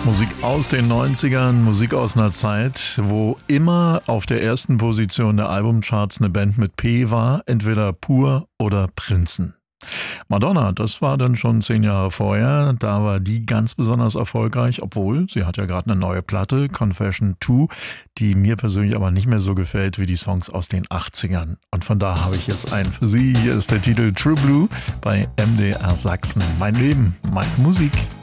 Musik aus den 90ern, Musik aus einer Zeit, wo immer auf der ersten Position der Albumcharts eine Band mit P war, entweder Pur oder Prinzen. Madonna, das war dann schon 10 Jahre vorher, da war die ganz besonders erfolgreich, obwohl sie hat ja gerade eine neue Platte, Confession 2, die mir persönlich aber nicht mehr so gefällt wie die Songs aus den 80ern. Und von da habe ich jetzt einen für Sie. Hier ist der Titel True Blue bei MDR Sachsen. Mein Leben, meine Musik.